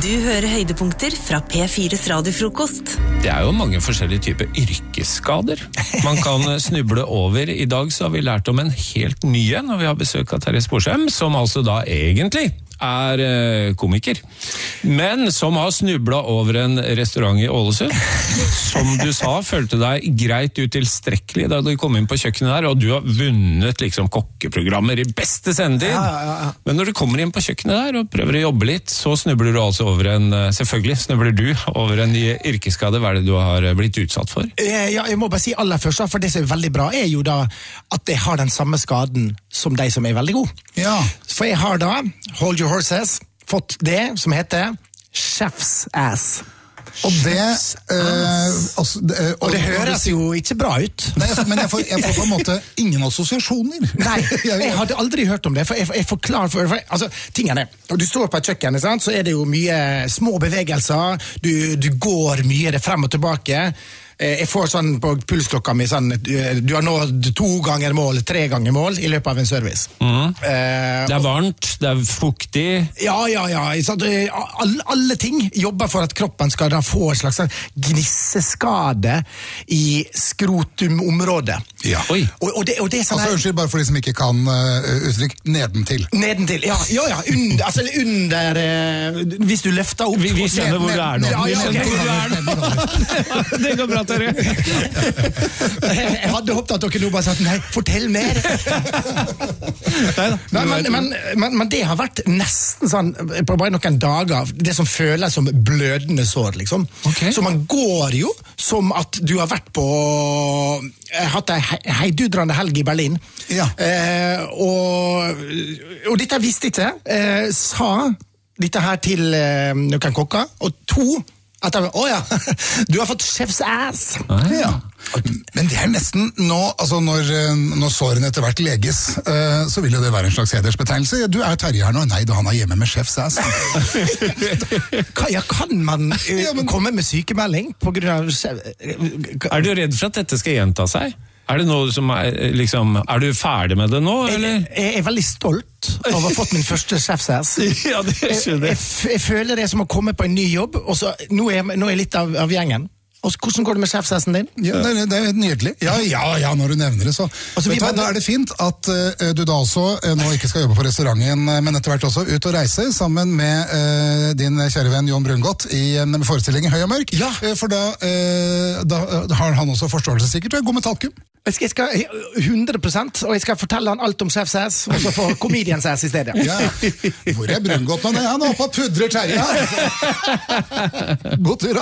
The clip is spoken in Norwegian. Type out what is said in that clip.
Du hører høydepunkter fra P4's radiofrokost. Det jo mange forskjellige typer yrkesskader man kan snuble over. I dag så har vi lært om en helt ny en, og vi har besøk av Terje Sporsem, som altså da egentlig komiker, men som har snublet over en restaurant i Ålesund. Som du sa, følte deg greit utilstrekkelig da du kom inn på kjøkkenet der, og du har vunnet liksom kokkeprogrammer i beste sendetid. Ja. Men når du kommer inn på kjøkkenet der og prøver å jobbe litt, så snubler du altså over selvfølgelig snubler du over en ny yrkesskade. Hva det du har blitt utsatt for? Ja, jeg må bare si aller først, for det som veldig bra jo da at jeg har den samme skaden som de som veldig god. Ja. For jeg har da, hold your horses, fått det som heter chef's ass. Og det og det høres jo ikke bra ut. Nei, men jeg får på en måte ingen assosiasjoner. Nei, jeg hadde aldri hørt om det, for jeg forklarer altså, tingene, når du står på et kjøkken, sant, så det jo mye små bevegelser, du går mye frem og tilbake. Jeg får sånn på pulsklokka mi sånn, du har nådd 2 ganger mål, 3 ganger mål i løpet av en service. Det varmt, det fuktig. Ja. Alle ting jobber for at kroppen skal da få en slags gnisseskade i skrotumområdet. Ja. Oi. Og det sånn altså, unnskyld, bare for de som ikke kan uttrykk, nedentil. Nedentil, ja, under hvis du løfter opp. Vi skjønner hvor du nå. Ja, vi skjønner hvor du nå. Det går bra, Terje. Jeg hadde håpet at dere nå bare sa nei, fortell mer. Men det har vært nesten sånn på bare noen dager, det som føles som blødende sår, liksom. Okay. Så man går jo som at du har vært på hatt en heidudrende helg i Berlin. Ja. Og dette visste ikke, sa dette her til noen kokker, og 2 at du har fått chef's ass. Ja. Men det nesten nå, altså når sårene etter hvert leges, så vil jo det være en slags hedersbetegnelse. Du Terje her nå, nei, han hjemme med chef's ass. Kan man komme med sykemelding på grunn av du redd for at dette skal gjenta seg? Det noe som liksom, du ferdig med det nå, eller? Jeg veldig stolt av å ha fått min første chef's-ass. Ja, det skjønner jeg. Jeg føler det som å komme på en ny jobb, og så, nå jeg litt av gjengen. Og hvordan går det med chef's-assen din? Ja, det nydelig. Ja, når du nevner det, så. Da det fint at du da også nå ikke skal jobbe på restauranten, men etter hvert også ut og reise sammen med din kjære venn Jon Brungot i en forestilling i Høy og Mørk. Ja. For da har han også forståelse sikkert, og god med talkum. Jeg skal 100%, og jeg skal fortelle han alt om chef's ass, og så få comedians ass i stedet. Ja. Hvor Brungot nå? Han er oppe og pudrer Terje. God tur.